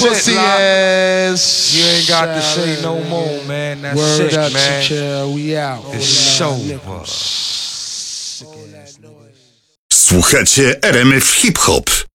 Pussy ass. You ain't got to say no more, man. That's Word it, up, man. chill. We out. It's over. Sick ass niggas. Słuchacie RMF Hip Hop.